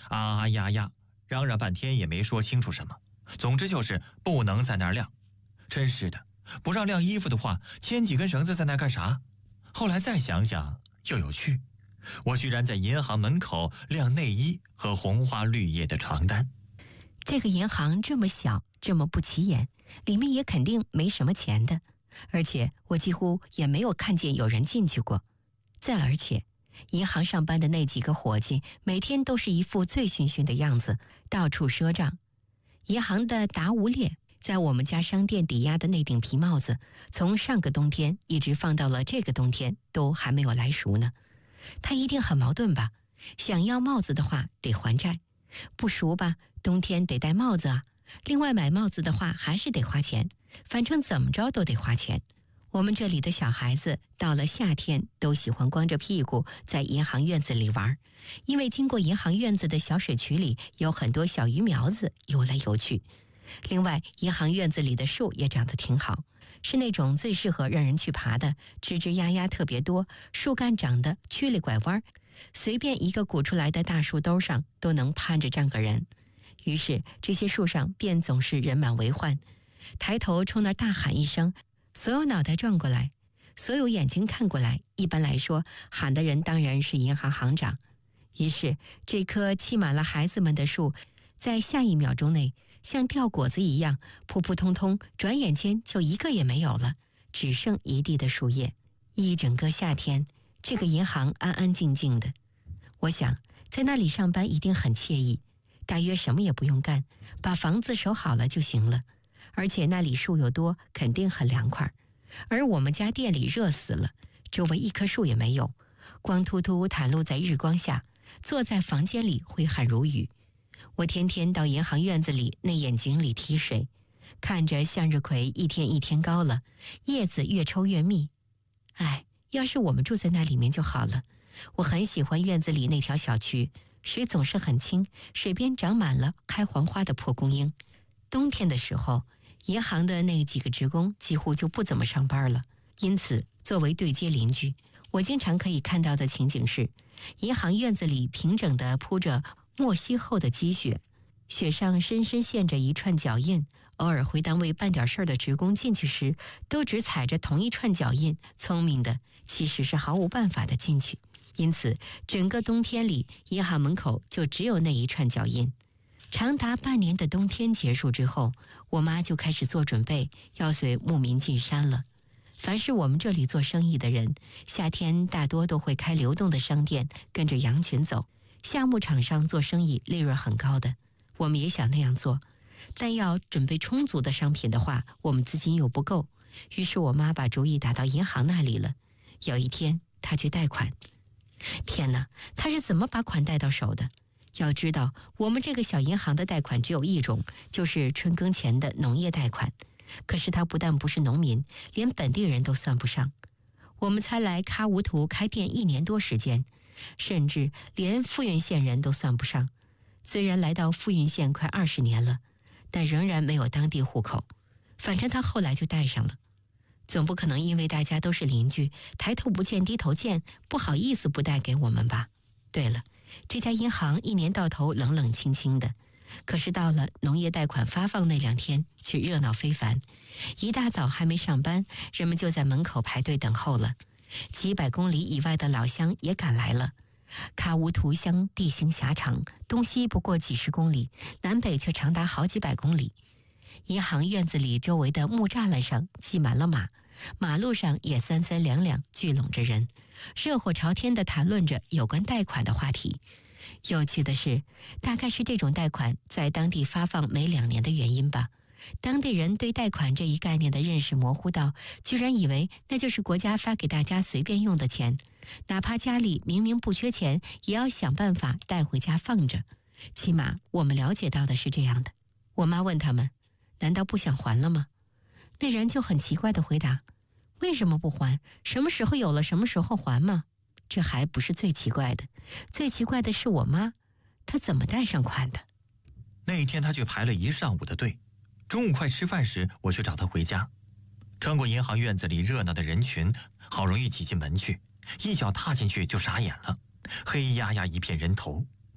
啊呀呀，嚷嚷半天也没说清楚什么。总之就是不能在那儿晾。真是的，不让晾衣服的话，牵几根绳子在那儿干啥？后来再想想又有趣，我居然在银行门口晾内衣和红花绿叶的床单。 这个银行这么小，这么不起眼，里面也肯定没什么钱的，而且我几乎也没有看见有人进去过。再而且银行上班的那几个伙计每天都是一副醉醺醺的样子，到处赊账。银行的达吾烈在我们家商店抵押的那顶皮帽子，从上个冬天一直放到了这个冬天，都还没有来赎呢。他一定很矛盾吧？想要帽子的话得还债，不赎吧，冬天得戴帽子啊。另外买帽子的话还是得花钱，反正怎么着都得花钱。我们这里的小孩子到了夏天都喜欢光着屁股在银行院子里玩，因为经过银行院子的小水渠里有很多小鱼苗子游来游去。另外银行院子里的树也长得挺好，是那种最适合让人去爬的，枝枝丫丫特别多，树干长得曲里拐弯，随便一个鼓出来的大树兜上都能攀着站个人。于是这些树上便总是人满为患，抬头冲那儿大喊一声，所有脑袋转过来，所有眼睛看过来，一般来说喊的人当然是银行行长。于是这棵砌满了孩子们的树在下一秒钟内像掉果子一样扑扑通通，转眼间就一个也没有了，只剩一地的树叶。一整个夏天这个银行安安静静的，我想在那里上班一定很惬意，大约什么也不用干，把房子守好了就行了。而且那里树又多，肯定很凉快。而我们家店里热死了，周围一棵树也没有，光秃秃袒露在日光下，坐在房间里挥汗如雨。我天天到银行院子里那眼井里提水，看着向日葵一天一天高了，叶子越抽越密。哎，要是我们住在那里面就好了。我很喜欢院子里那条小渠，水总是很清，水边长满了开黄花的蒲公英。冬天的时候，银行的那几个职工几乎就不怎么上班了，因此作为对街邻居，我经常可以看到的情景是，银行院子里平整地铺着莫西厚的积雪，雪上深深陷着一串脚印，偶尔会单位办点事儿的职工进去时，都只踩着同一串脚印，聪明的其实是毫无办法的进去。因此整个冬天里，银行门口就只有那一串脚印。长达半年的冬天结束之后，我妈就开始做准备，要随牧民进山了。凡是我们这里做生意的人，夏天大多都会开流动的商店，跟着羊群走。夏牧场上做生意利润很高的，我们也想那样做，但要准备充足的商品的话，我们资金又不够。于是我妈把主意打到银行那里了。有一天她去贷款，天哪，她是怎么把款贷到手的？要知道我们这个小银行的贷款只有一种，就是春耕前的农业贷款。可是他不但不是农民，连本地人都算不上。我们才来喀乌图开店1年多时间，甚至连富蕴县人都算不上。虽然来到富蕴县快20年了，但仍然没有当地户口。反正他后来就贷上了。总不可能因为大家都是邻居，抬头不见低头见，不好意思不贷给我们吧？对了，这家银行一年到头冷冷清清的，可是到了农业贷款发放那2天却热闹非凡。一大早还没上班，人们就在门口排队等候了。几百公里以外的老乡也赶来了。喀乌图乡地形狭长，东西不过几十公里，南北却长达好几百公里。银行院子里周围的木栅栏上挤满了马，马路上也三三两两聚拢着人，热火朝天地谈论着有关贷款的话题。有趣的是，大概是这种贷款在当地发放每2年的原因吧，当地人对贷款这一概念的认识模糊到，居然以为那就是国家发给大家随便用的钱，哪怕家里明明不缺钱，也要想办法带回家放着。起码我们了解到的是这样的。我妈问他们，难道不想还了吗？那人就很奇怪地回答，为什么不还？什么时候有了什么时候还嘛。这还不是最奇怪的，最奇怪的是我妈，她怎么贷上款的？ 那一天她去排了1上午的队，中午快吃饭时，我去找她回家。穿过银行院子里热闹的人群，好容易挤进门去，一脚踏进去就傻眼了，黑压压一片人头。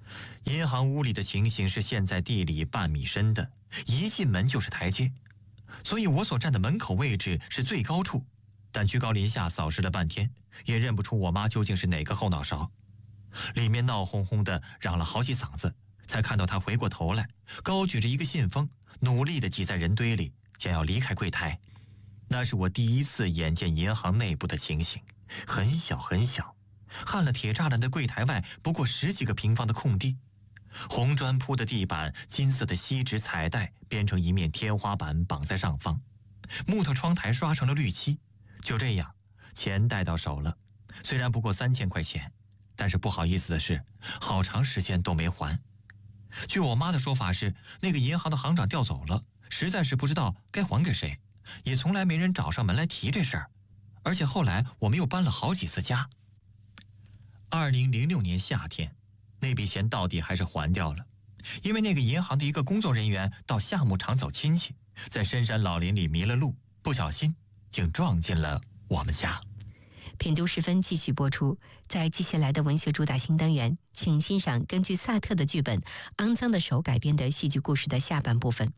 银行屋里的情形是陷在地里半米深的，一进门就是台阶，所以我所站的门口位置是最高处。但居高临下扫视了半天，也认不出我妈究竟是哪个后脑勺。里面闹哄哄的嚷了好几嗓子，才看到她回过头来，高举着一个信封，努力地挤在人堆里，将要离开柜台。那是我第一次眼见银行内部的情形，很小很小，焊了铁栅栏的柜台外不过10几个平方的空地，红砖铺的地板，金色的锡纸彩带编成一面天花板绑在上方，木头窗台刷成了绿漆。就这样，钱带到手了，虽然不过3000块钱，但是不好意思的是，好长时间都没还。据我妈的说法是，那个银行的行长调走了，实在是不知道该还给谁，也从来没人找上门来提这事儿。而且后来我们又搬了好几次家。2006年夏天，那笔钱到底还是还掉了，因为那个银行的一个工作人员到夏牧场走亲戚，在深山老林里迷了路，不小心竟撞进了我们家。 品读时分继续播出，在接下来的文学主打新单元，请欣赏根据萨特的剧本《肮脏的手》改编的戏剧故事的下半部分。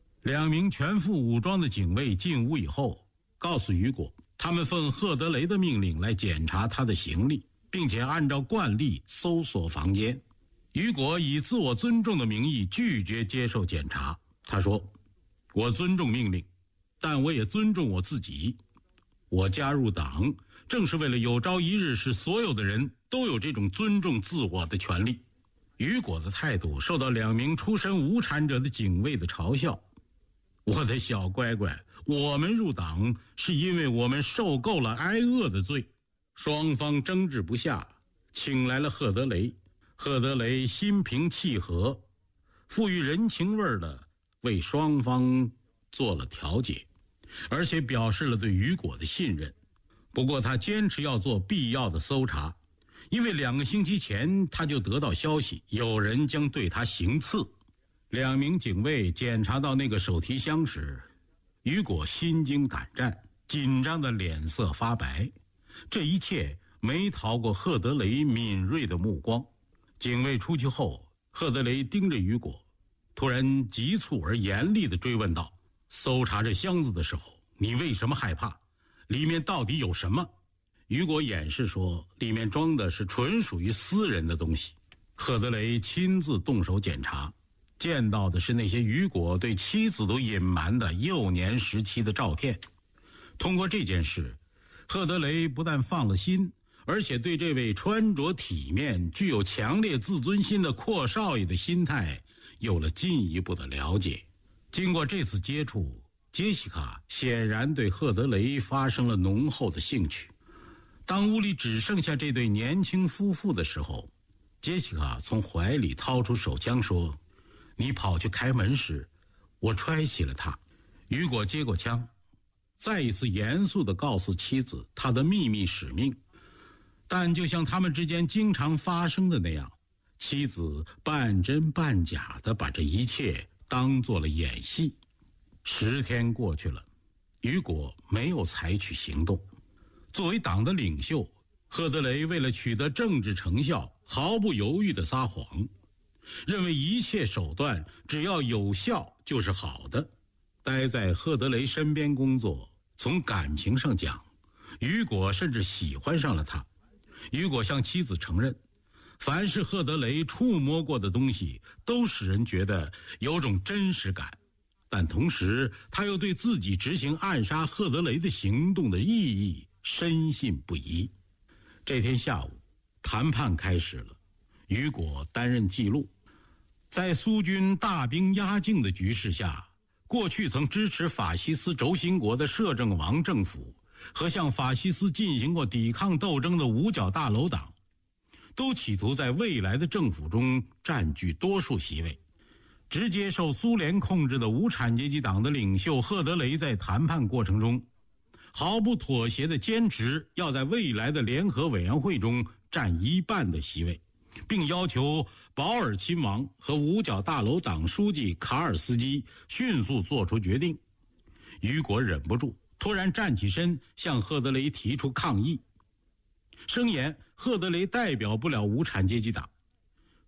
2名全副武装的警卫进屋以后，告诉雨果，他们奉赫德雷的命令来检查他的行李，并且按照惯例搜索房间。雨果以自我尊重的名义拒绝接受检查。他说：“我尊重命令，但我也尊重我自己。我加入党，正是为了有朝一日使所有的人都有这种尊重自我的权利。”雨果的态度受到2名出身无产者的警卫的嘲笑。我的小乖乖，我们入党是因为我们受够了挨饿的罪。双方争执不下，请来了赫德雷。赫德雷心平气和，富于人情味的为双方做了调解，而且表示了对雨果的信任。不过他坚持要做必要的搜查，因为2个星期前他就得到消息，有人将对他行刺。2名警卫检查到那个手提箱时，雨果心惊胆战，紧张的脸色发白。这一切没逃过赫德雷敏锐的目光。警卫出去后，赫德雷盯着雨果，突然急促而严厉地追问道：“搜查这箱子的时候，你为什么害怕？里面到底有什么？”雨果掩饰说，里面装的是纯属于私人的东西。赫德雷亲自动手检查，见到的是那些雨果对妻子都隐瞒的幼年时期的照片。通过这件事，赫德雷不但放了心，而且对这位穿着体面、具有强烈自尊心的阔少爷的心态有了进一步的了解。经过这次接触，杰西卡显然对赫德雷发生了浓厚的兴趣。当屋里只剩下这对年轻夫妇的时候，杰西卡从怀里掏出手枪说：“你跑去开门时，我揣起了它。”雨果接过枪，再一次严肃地告诉妻子他的秘密使命。但就像他们之间经常发生的那样，妻子半真半假地把这一切当做了演戏。10天过去了，雨果没有采取行动。作为党的领袖，赫德雷为了取得政治成效，毫不犹豫地撒谎，认为一切手段只要有效就是好的。待在赫德雷身边工作，从感情上讲，雨果甚至喜欢上了他。雨果向妻子承认，凡是赫德雷触摸过的东西都使人觉得有种真实感，但同时他又对自己执行暗杀赫德雷的行动的意义深信不疑。这天下午，谈判开始了，雨果担任记录。在苏军大兵压境的局势下，过去曾支持法西斯轴心国的摄政王政府和向法西斯进行过抵抗斗争的五角大楼党，都企图在未来的政府中占据多数席位。直接受苏联控制的无产阶级党的领袖赫德雷在谈判过程中毫不妥协地坚持要在未来的联合委员会中占1半的席位，并要求保尔亲王和五角大楼党书记卡尔斯基迅速做出决定。雨果忍不住突然站起身，向赫德雷提出抗议，声言赫德雷代表不了无产阶级党。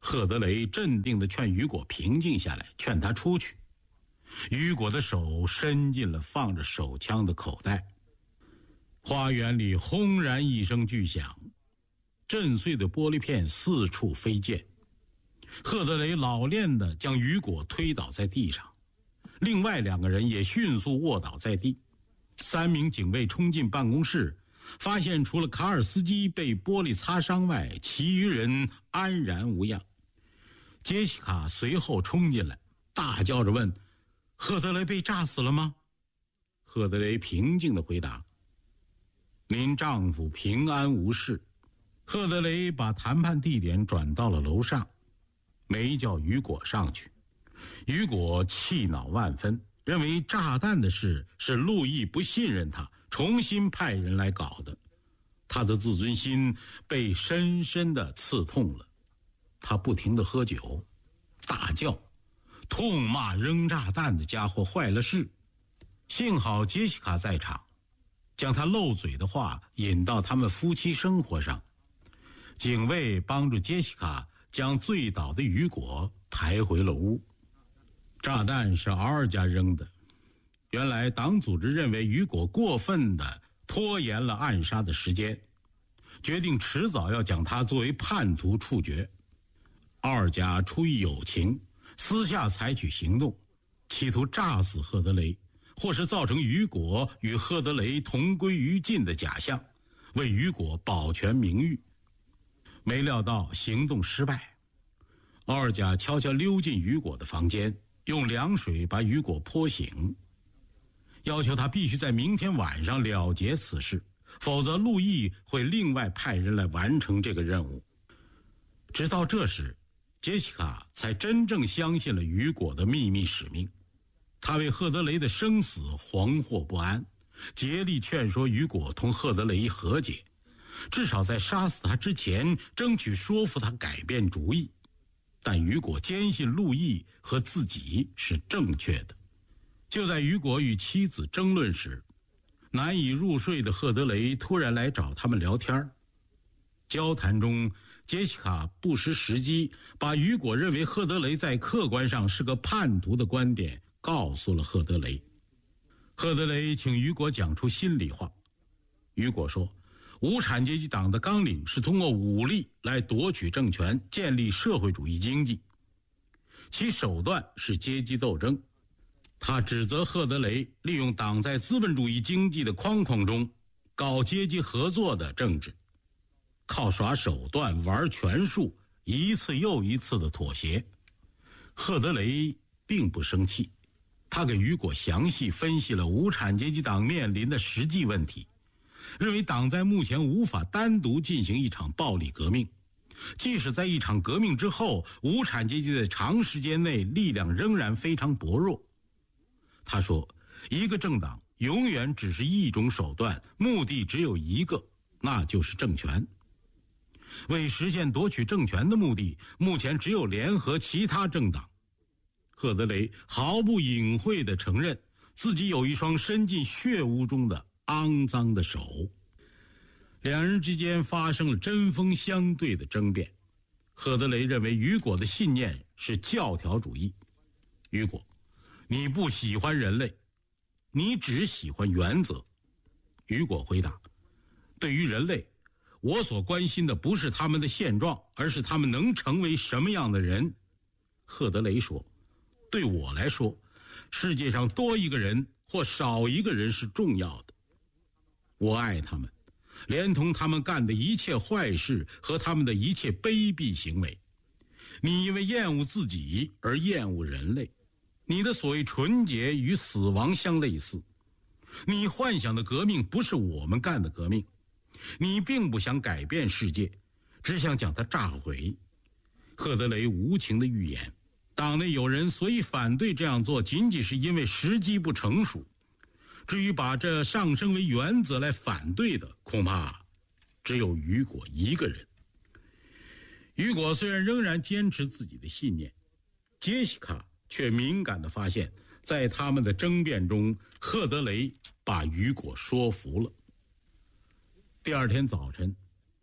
赫德雷镇定地劝雨果平静下来，劝他出去。雨果的手伸进了放着手枪的口袋。花园里轰然一声巨响，震碎的玻璃片四处飞溅。赫德雷老练地将雨果推倒在地上，另外2个人也迅速卧倒在地。3名警卫冲进办公室，发现除了卡尔斯基被玻璃擦伤外，其余人安然无恙。杰西卡随后冲进来，大叫着问：赫德雷被炸死了吗？赫德雷平静地回答：您丈夫平安无事。赫德雷把谈判地点转到了楼上，没叫雨果上去。雨果气恼万分，认为炸弹的事是路易不信任他，重新派人来搞的。他的自尊心被深深地刺痛了。他不停地喝酒，大叫，痛骂扔炸弹的家伙坏了事。幸好杰西卡在场，将他漏嘴的话引到他们夫妻生活上。警卫帮助杰西卡将醉倒的雨果抬回了屋。炸弹是敖尔加扔的。原来党组织认为雨果过分地拖延了暗杀的时间，决定迟早要将他作为叛徒处决。奥尔加出于友情，私下采取行动，企图炸死赫德雷，或是造成雨果与赫德雷同归于尽的假象，为雨果保全名誉。没料到行动失败，奥尔加悄悄溜进雨果的房间，用凉水把雨果泼醒，要求他必须在明天晚上了结此事，否则路易会另外派人来完成这个任务。直到这时，杰西卡才真正相信了雨果的秘密使命。他为赫德雷的生死惶惑不安，竭力劝说雨果同赫德雷和解，至少在杀死他之前争取说服他改变主意。但雨果坚信路易和自己是正确的。就在雨果与妻子争论时，难以入睡的赫德雷突然来找他们聊天。交谈中，杰西卡不失时机，把雨果认为赫德雷在客观上是个叛徒的观点告诉了赫德雷。赫德雷请雨果讲出心里话。雨果说，无产阶级党的纲领是通过武力来夺取政权，建立社会主义经济，其手段是阶级斗争。他指责赫德雷利用党在资本主义经济的框框中搞阶级合作的政治，靠耍手段玩权术，一次又一次的妥协。赫德雷并不生气，他给雨果详细分析了无产阶级党面临的实际问题，认为党在目前无法单独进行一场暴力革命，即使在一场革命之后，无产阶级在长时间内力量仍然非常薄弱。他说，一个政党永远只是一种手段，目的只有一个，那就是政权。为实现夺取政权的目的，目前只有联合其他政党。赫德雷毫不隐晦地承认自己有一双伸进血污中的肮脏的手。两人之间发生了针锋相对的争辩。赫德雷认为雨果的信念是教条主义。雨果，你不喜欢人类，你只喜欢原则。雨果回答，对于人类，我所关心的不是他们的现状，而是他们能成为什么样的人。赫德雷说，对我来说，世界上多一个人或少一个人是重要的。我爱他们，连同他们干的一切坏事和他们的一切卑鄙行为。你因为厌恶自己而厌恶人类，你的所谓纯洁与死亡相类似。你幻想的革命不是我们干的革命，你并不想改变世界，只想将它炸毁。赫德雷无情的预言，党内有人所以反对这样做，仅仅是因为时机不成熟。至于把这上升为原则来反对的，恐怕只有雨果一个人。雨果虽然仍然坚持自己的信念，杰西卡却敏感地发现，在他们的争辩中，赫德雷把雨果说服了。第二天早晨，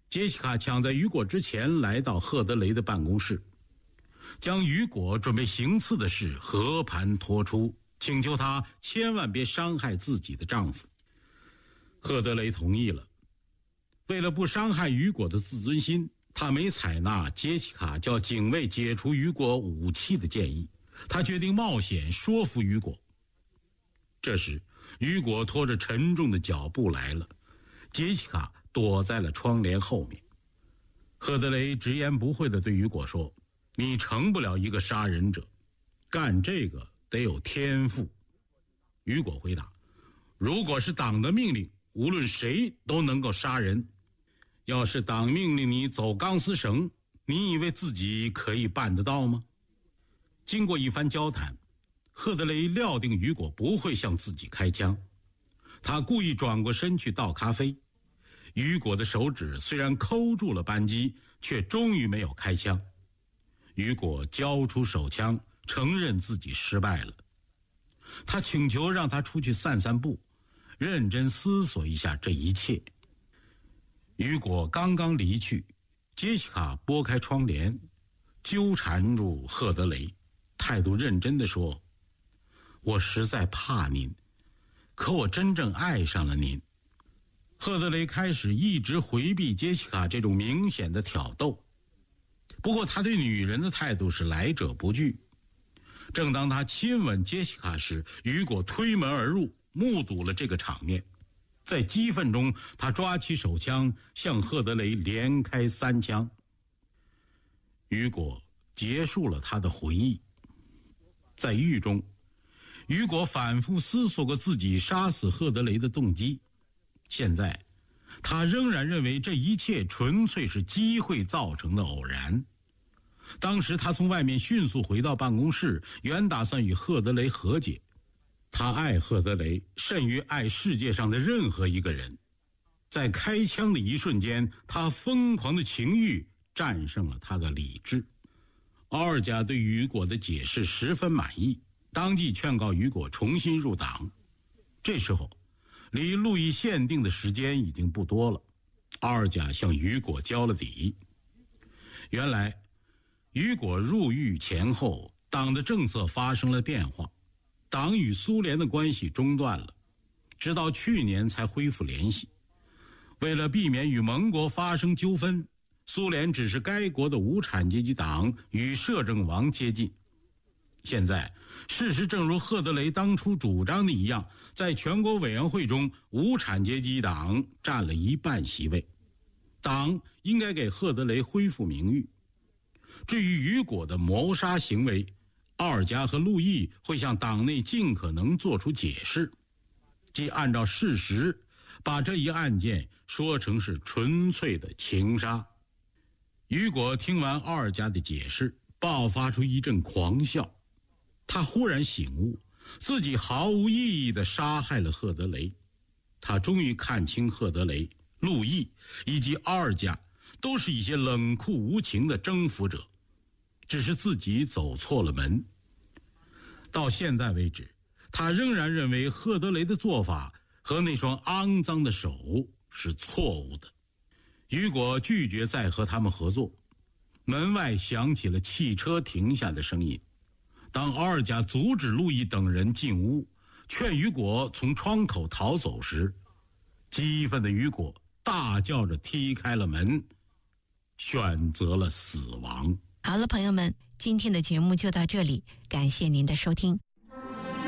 杰西卡抢在雨果之前来到赫德雷的办公室，将雨果准备行刺的事和盘托出，请求他千万别伤害自己的丈夫。赫德雷同意了。为了不伤害雨果的自尊心，他没采纳杰西卡叫警卫解除雨果武器的建议，他决定冒险说服雨果。这时雨果拖着沉重的脚步来了，杰西卡躲在了窗帘后面。赫德雷直言不讳地对雨果说，你成不了一个杀人者，干这个得有天赋。雨果回答，如果是党的命令，无论谁都能够杀人。要是党命令你走钢丝绳，你以为自己可以办得到吗？经过一番交谈，赫德雷料定雨果不会向自己开枪，他故意转过身去倒咖啡。雨果的手指虽然抠住了扳机，却终于没有开枪。雨果交出手枪，承认自己失败了。他请求让他出去散散步，认真思索一下这一切。雨果刚刚离去，杰西卡拨开窗帘，纠缠住赫德雷，态度认真地说，我实在怕您，可我真正爱上了您。赫德雷开始一直回避杰西卡这种明显的挑逗，不过他对女人的态度是来者不拒。正当他亲吻杰西卡时，雨果推门而入，目睹了这个场面。在激愤中，他抓起手枪向赫德雷连开3枪。雨果结束了他的回忆。在狱中，雨果反复思索过自己杀死赫德雷的动机。现在他仍然认为这一切纯粹是机会造成的偶然。当时他从外面迅速回到办公室，原打算与赫德雷和解。他爱赫德雷甚于爱世界上的任何一个人。在开枪的一瞬间，他疯狂的情欲战胜了他的理智。奥尔加对雨果的解释十分满意，当即劝告雨果重新入党。这时候离路易限定的时间已经不多了，奥尔加向雨果交了底。原来雨果入狱前后，党的政策发生了变化，党与苏联的关系中断了，直到去年才恢复联系。为了避免与盟国发生纠纷，苏联指示该国的无产阶级党与摄政王接近。现在事实正如赫德雷当初主张的一样，在全国委员会中，无产阶级党占了1半席位，党应该给赫德雷恢复名誉。至于雨果的谋杀行为，奥尔加和路易会向党内尽可能做出解释，即按照事实把这一案件说成是纯粹的情杀。雨果听完奥尔加的解释，爆发出一阵狂笑。他忽然醒悟，自己毫无意义地杀害了赫德雷。他终于看清赫德雷、路易以及奥尔加都是一些冷酷无情的征服者，只是自己走错了门。到现在为止，他仍然认为赫德雷的做法和那双肮脏的手是错误的。雨果拒绝再和他们合作。门外响起了汽车停下的声音。当奥尔加阻止路易等人进屋，劝雨果从窗口逃走时，激愤的雨果大叫着踢开了门，选择了死亡。 好了，朋友们，今天的节目就到这里，感谢您的收听。